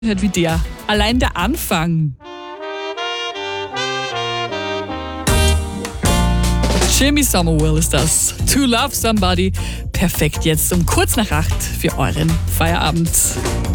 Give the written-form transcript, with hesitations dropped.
wie der. Allein der Anfang. Jimmy Somerville ist das. To Love Somebody. Perfekt jetzt um kurz nach 8 für euren Feierabend.